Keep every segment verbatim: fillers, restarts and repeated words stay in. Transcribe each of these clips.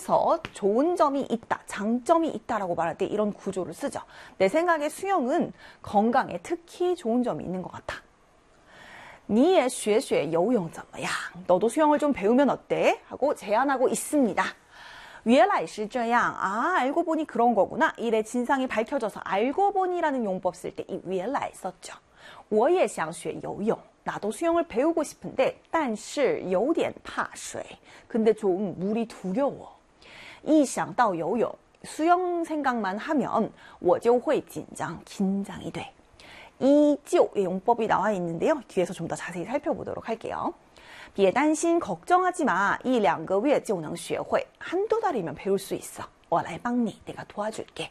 수영에서 좋은 점이 있다, 장점이 있다라고 말할 때 이런 구조를 쓰죠. 내 생각에 수영은 건강에 특히 좋은 점이 있는 것 같아. 你也学学游泳怎么样? 너도 수영을 좀 배우면 어때? 하고 제안하고 있습니다. 原来是这样. 아, 알고 보니 그런 거구나. 일의 진상이 밝혀져서 알고 보니라는 용법 쓸 때 이 原来 썼죠. 我也想学游泳. 나도 수영을 배우고 싶은데 但是有点怕水. 근데 좀 물이 두려워. 一想到游泳, 수영 생각만 하면 我就会紧张, 긴장이 돼. 이지오의 용법이 나와 있는데요. 뒤에서 좀 더 자세히 살펴보도록 할게요. 别担心, 걱정하지 마. 一两个月就能学会. 한두 달이면 배울 수 있어. 我来帮你, 내가 도와줄게.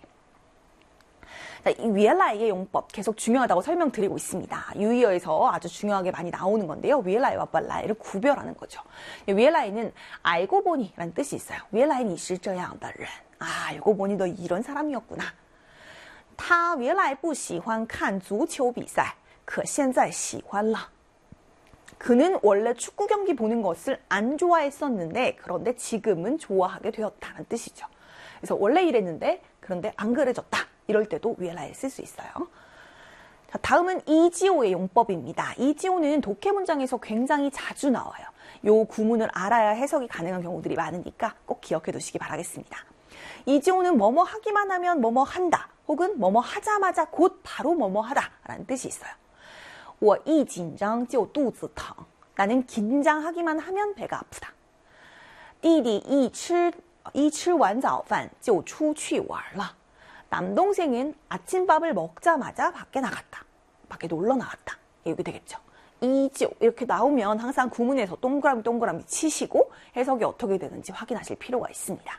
자, 이 위엘라이의 용법 계속 중요하다고 설명드리고 있습니다. 유희어에서 아주 중요하게 많이 나오는 건데요. 위엘라이와 발라이를 구별하는 거죠. 위엘라이는 알고 보니 라는 뜻이 있어요. 위엘라이你是这样的人. 아, 알고 보니 너 이런 사람이었구나. 他原来不喜欢看足球比赛, 可现在喜欢了. 그는 원래 축구 경기 보는 것을 안 좋아했었는데 그런데 지금은 좋아하게 되었다는 뜻이죠. 그래서 원래 이랬는데 그런데 안 그래졌다. 이럴 때도 위엘라이를 쓸 수 있어요. 자, 다음은 이지오의 용법입니다. 이지오는 독해 문장에서 굉장히 자주 나와요. 요 구문을 알아야 해석이 가능한 경우들이 많으니까 꼭 기억해 두시기 바라겠습니다. 이지오는 뭐뭐 하기만 하면 뭐뭐 한다. 혹은 뭐뭐 하자마자 곧 바로 뭐뭐 하다 라는 뜻이 있어요. 我一紧张就肚子疼. 나는 긴장하기만 하면 배가 아프다. 弟弟一吃一吃完早饭就出去玩了. 남동생은 아침밥을 먹자마자 밖에 나갔다. 밖에 놀러 나갔다. 이렇게 되겠죠. 이지오 이렇게 나오면 항상 구문에서 동그라미 동그라미 치시고 해석이 어떻게 되는지 확인하실 필요가 있습니다.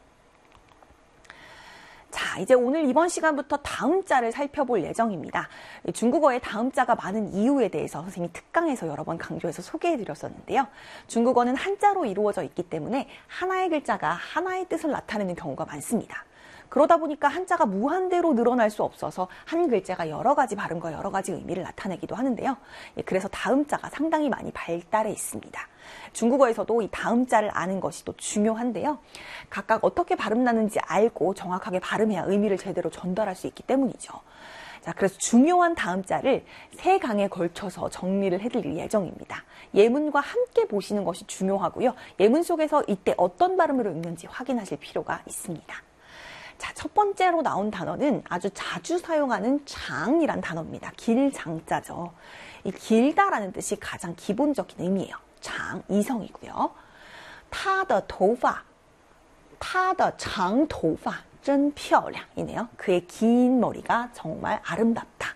자, 이제 오늘 이번 시간부터 다음자를 살펴볼 예정입니다. 중국어에 다음자가 많은 이유에 대해서 선생님이 특강에서 여러 번 강조해서 소개해드렸었는데요. 중국어는 한자로 이루어져 있기 때문에 하나의 글자가 하나의 뜻을 나타내는 경우가 많습니다. 그러다 보니까 한자가 무한대로 늘어날 수 없어서 한 글자가 여러 가지 발음과 여러 가지 의미를 나타내기도 하는데요. 그래서 다음자가 상당히 많이 발달해 있습니다. 중국어에서도 이 다음자를 아는 것이 또 중요한데요. 각각 어떻게 발음 나는지 알고 정확하게 발음해야 의미를 제대로 전달할 수 있기 때문이죠. 자, 그래서 중요한 다음자를 세 강에 걸쳐서 정리를 해드릴 예정입니다. 예문과 함께 보시는 것이 중요하고요. 예문 속에서 이때 어떤 발음으로 읽는지 확인하실 필요가 있습니다. 자, 첫 번째로 나온 단어는 아주 자주 사용하는 장이란 단어입니다. 길장자죠. 이 길다라는 뜻이 가장 기본적인 의미예요. 장, 이성이고요. 他的头发,他的长头发真漂亮 이네요. 그의 긴 머리가 정말 아름답다.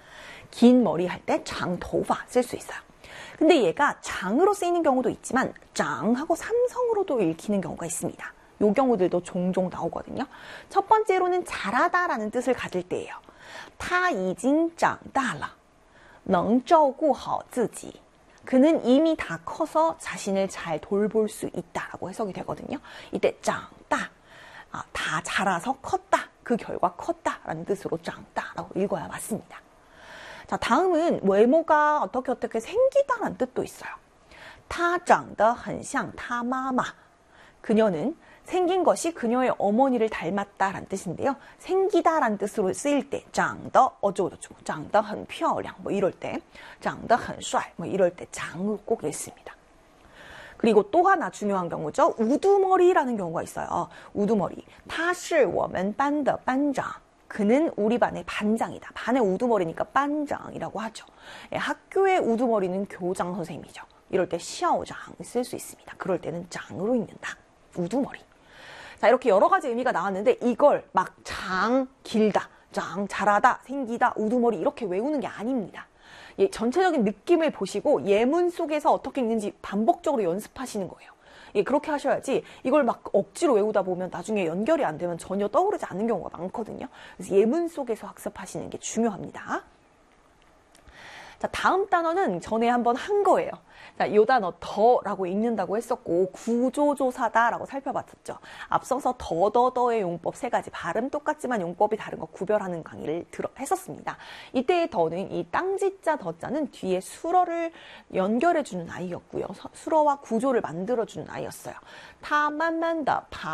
긴 머리 할 때 장토파 쓸 수 있어요. 근데 얘가 장으로 쓰이는 경우도 있지만 장하고 삼성으로도 읽히는 경우가 있습니다. 요 경우들도 종종 나오거든요. 첫 번째로는 잘하다라는 뜻을 가질 때예요. 他已经长大了,能照顾好自己. 그는 이미 다 커서 자신을 잘 돌볼 수 있다라고 해석이 되거든요. 이때 장다, 아, 다 자라서 컸다, 그 결과 컸다라는 뜻으로 장다라고 읽어야 맞습니다. 자, 다음은 외모가 어떻게 어떻게 생기다라는 뜻도 있어요. 他长得很像他妈妈. 그녀는 생긴 것이 그녀의 어머니를 닮았다라는 뜻인데요. 생기다라는 뜻으로 쓰일 때 长得 어쩌고저쩌고 长得很漂亮 뭐 이럴 때 长得很帅 뭐 이럴 때 장으로 꼭 읽습니다. 그리고 또 하나 중요한 경우죠. 우두머리라는 경우가 있어요. 우두머리. 他是我们班的班长. 그는 우리 반의 반장이다. 반의 우두머리니까 반장이라고 하죠. 예, 학교의 우두머리는 교장 선생님이죠. 이럴 때 校长 쓸 수 있습니다. 그럴 때는 장으로 읽는다. 우두머리. 자, 이렇게 여러 가지 의미가 나왔는데 이걸 막 장, 길다, 장, 잘하다, 생기다, 우두머리 이렇게 외우는 게 아닙니다. 예, 전체적인 느낌을 보시고 예문 속에서 어떻게 읽는지 반복적으로 연습하시는 거예요. 예, 그렇게 하셔야지 이걸 막 억지로 외우다 보면 나중에 연결이 안 되면 전혀 떠오르지 않는 경우가 많거든요. 그래서 예문 속에서 학습하시는 게 중요합니다. 자, 다음 단어는 전에 한번 한 거예요. 자, 이 단어 더라고 읽는다고 했었고 구조조사다라고 살펴봤었죠. 앞서서 더더더의 용법 세 가지 발음 똑같지만 용법이 다른 거 구별하는 강의를 들어 했었습니다. 이때의 더는 이 땅지자 더자는 뒤에 수러를 연결해주는 아이였고요. 수러와 구조를 만들어주는 아이였어요. 타慢慢的爬